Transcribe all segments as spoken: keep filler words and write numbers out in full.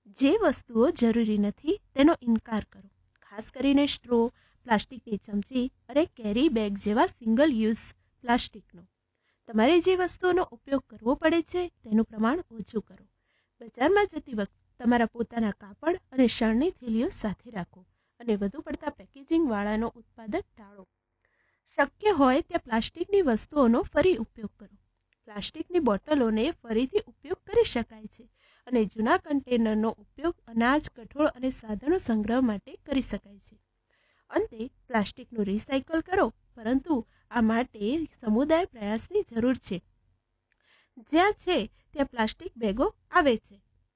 જે વસ્તુઓ જરૂરી નથી તેનો ઇનકાર કરો, ખાસ કરીને સ્ટ્રો, પ્લાસ્ટિકની ચમચી અને કેરી બેગ જેવા સિંગલ યુઝ પ્લાસ્ટિકનો. તમારે જે વસ્તુઓનો ઉપયોગ કરવો પડે છે તેનું પ્રમાણ ઓછું કરો. બજારમાં જતી વખતે તમારા પોતાના કાપડ અને શણની થેલીઓ સાથે રાખો અને વધુ પડતા પેકેજિંગવાળાનો ઉત્પાદન ટાળો. શક્ય હોય ત્યાં પ્લાસ્ટિકની વસ્તુઓનો ફરી ઉપયોગ કરો. પ્લાસ્ટિકની બોટલોને ફરીથી ઉપયોગ કરી શકાય છે અને જૂના કન્ટેનરનો ઉપયોગ અનાજ, કઠોળ અને સાધનો સંગ્રહ માટે કરી શકાય છે. અંતે પ્લાસ્ટિકનું રિસાયકલ કરો, પરંતુ આ માટે સમુદાય પ્રયાસની જરૂર છે. જ્યાં છે ત્યાં પ્લાસ્ટિક બેગો આવે છે.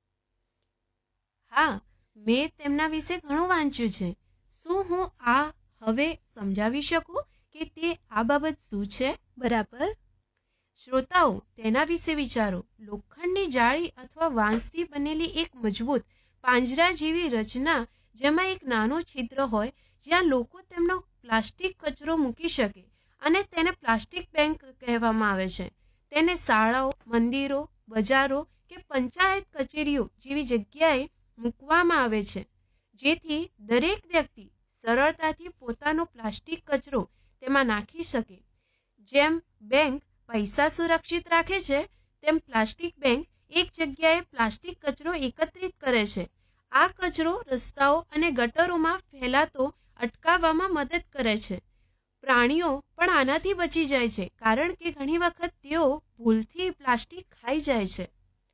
હા, મેં તેમના વિશે ઘણું વાંચ્યું છે. શું હું આ હવે સમજાવી શકું કે તે આ બાબત શું છે? બરાબર. શ્રોતાઓ, તેના વિશે વિચારો. લોખંડની જાળી અથવા વાંસથી બનેલી એક મજબૂત પાંજરા જેવી રચના જેમાં એક નાનું છિદ્ર હોય જ્યાં લોકો તેમનો પ્લાસ્ટિક કચરો મૂકી શકે, અને તેને પ્લાસ્ટિક બેંક કહેવામાં આવે છે. તેને શાળાઓ, મંદિરો, બજારો કે પંચાયત કચેરીઓ જેવી જગ્યાએ મૂકવામાં આવે છે જેથી દરેક વ્યક્તિ સરળતાથી પોતાનો પ્લાસ્ટિક કચરો તેમાં નાખી શકે. જેમ બેંક પૈસા સુરક્ષિત રાખે છે, તેમ પ્લાસ્ટિક બેંક એક જગ્યાએ પ્લાસ્ટિક કચરો એકત્રિત કરે છે. આ કચરો રસ્તાઓ અને ગટરોમાં ફેલાતો અટકાવવામાં મદદ કરે છે. પ્રાણીઓ પણ આનાથી બચી જાય છે, કારણ કે ઘણી વખત તેઓ ભૂલથી પ્લાસ્ટિક ખાઈ જાય છે.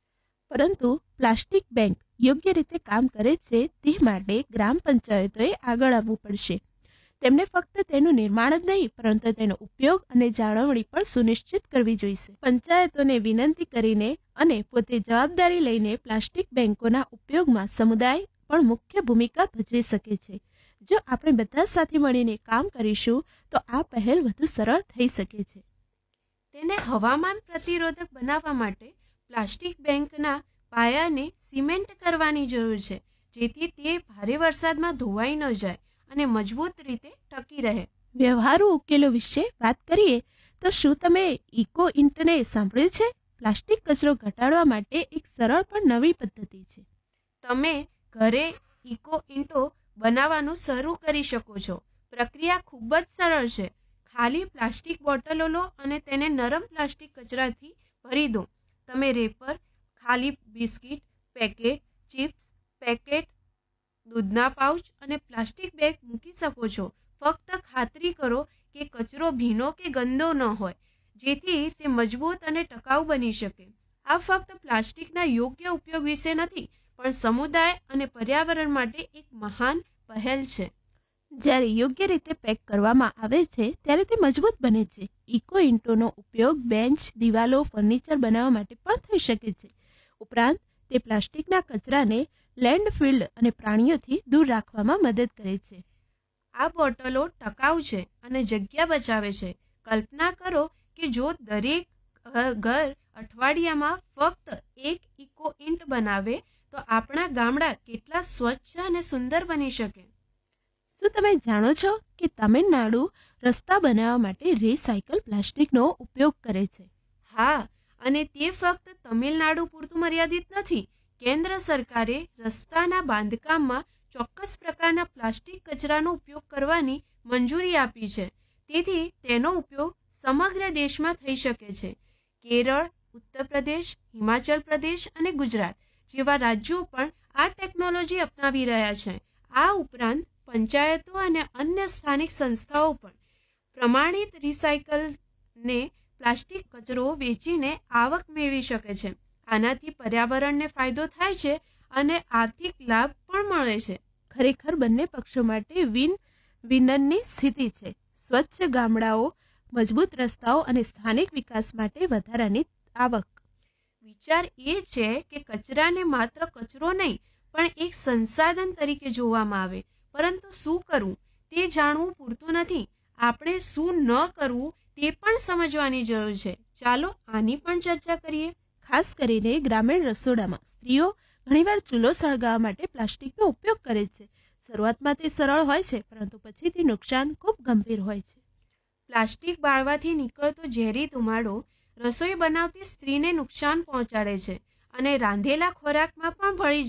પરંતુ પ્લાસ્ટિક બેંક યોગ્ય રીતે કામ કરે છે તે માટે ગ્રામ પંચાયતોએ આગળ આવવું પડશે. તેમને ફક્ત તેનું નિર્માણ જ નહીં, પરંતુ તેનો ઉપયોગ અને જાળવણી પણ સુનિશ્ચિત કરવી જોઈશે. પંચાયતોને વિનંતી કરીને અને પોતે જવાબદારી લઈને પ્લાસ્ટિક બેંકોના ઉપયોગમાં સમુદાય પણ મુખ્ય ભૂમિકા ભજવી શકે છે. જો આપણે બધા સાથે મળીને કામ કરીશું તો આ પહેલ વધુ સરળ થઈ શકે છે. તેને હવામાન પ્રતિરોધક બનાવવા માટે પ્લાસ્ટિક બેંકના પાયાને સિમેન્ટ કરવાની જરૂર છે, જેથી તે ભારે વરસાદમાં ધોવાઈ ન જાય અને મજબૂત રીતે ટકી રહે. વ્યવહારુ ઉકેલો વિશે વાત કરીએ તો શું તમે ઇકો ઇન્ટને સાંભળ્યું છે? પ્લાસ્ટિક કચરો ઘટાડવા માટે એક સરળ પણ નવી પદ્ધતિ છે. તમે ઘરે ઇકો ઇન્ટો બનાવવાનું શરૂ કરી શકો છો. પ્રક્રિયા ખૂબ જ સરળ છે. ખાલી પ્લાસ્ટિક બોટલો લો અને તેને નરમ પ્લાસ્ટિક કચરાથી ભરી દો. તમે રેપર, ખાલી બિસ્કિટ પેકેટ, ચિપ્સ પેકેટ, દૂધના પાઉચ અને પ્લાસ્ટિક બેગ મૂકી શકો છો. ફક્ત ખાતરી કરો કે કચરો ભીનો કે ગંદો ન હોય, જેથી તે મજબૂત અને ટકાઉ બની શકે. આ ફક્ત પ્લાસ્ટિકના યોગ્ય ઉપયોગ વિશે નથી, પણ સમુદાય અને પર્યાવરણ માટે એક મહાન પહેલ છે. જ્યારે યોગ્ય રીતે પેક કરવામાં આવે છે ત્યારે તે મજબૂત બને છે. ઇકો ઇન્ટોનો ઉપયોગ બેન્ચ, દિવાલો, ફર્નિચર બનાવવા માટે પણ થઈ શકે છે. ઉપરાંત તે પ્લાસ્ટિકના કચરાને લેન્ડફિલ અને પ્રાણીઓથી દૂર રાખવામાં મદદ કરે છે. આ બોટલો ટકાઉ છે અને જગ્યા બચાવે છે. કલ્પના કરો કે જો દરેક ઘર અઠવાડિયામાં ફક્ત એક ઇકો ઇન્ટ બનાવે તો આપણા ગામડા કેટલા સ્વચ્છ અને સુંદર બની શકે. શું તમે જાણો છો કે તમિલનાડુ રસ્તા બનાવવા માટે રિસાયકલ પ્લાસ્ટિકનો ઉપયોગ કરે છે? હા, અને તે ફક્ત તમિલનાડુ પૂરતું મર્યાદિત નથી. કેન્દ્ર સરકારે રસ્તાના બાંધકામમાં ચોક્કસ પ્રકારના પ્લાસ્ટિક કચરાનો ઉપયોગ કરવાની મંજૂરી આપી છે. તેથી તેનો ઉપયોગ સમગ્ર દેશમાં થઈ શકે છે. કેરળ, ઉત્તર પ્રદેશ, હિમાચલ પ્રદેશ અને ગુજરાત જેવા રાજ્યો પણ આ ટેકનોલોજી અપનાવી રહ્યા છે. આ ઉપરાંત પંચાયતો અને અન્ય સ્થાનિક સંસ્થાઓ પણ પ્રમાણિત રિસાયકલને પ્લાસ્ટિક કચરો વેચીને આવક મેળવી શકે છે. આનાથી પર્યાવરણને ફાયદો થાય છે અને આર્થિક લાભ પણ મળે છે. ખરેખર બંને પક્ષો માટે વિન વિનની સ્થિતિ છે. સ્વચ્છ ગામડાઓ, મજબૂત રસ્તાઓ અને સ્થાનિક વિકાસ માટે વધારાની આવક. વિચાર એ છે કે કચરાને માત્ર કચરો નહીં, પણ એક સંસાધન તરીકે જોવામાં આવે. પરંતુ શું કરવું તે જાણવું પૂરતું નથી. આપણે શું ન કરવું તે પણ સમજવાની જરૂર છે. ચાલો આની પણ ચર્ચા કરીએ. ખાસ કરીને ગ્રામીણ રસોડામાં સ્ત્રીઓ ઘણીવાર ચૂલો સળગાવવા માટે પ્લાસ્ટિકનો ઉપયોગ કરે છે. શરૂઆતમાં તે સરળ હોય છે, પરંતુ પછીથી નુકસાન ખૂબ ગંભીર હોય છે. પ્લાસ્ટિક બાળવાથી નીકળતો ઝેરી ધુમાડો રસોઈ બનાવતી સ્ત્રીને નુકસાન પહોંચાડે છે અને રાંધેલા ખોરાકમાં પણ ભળી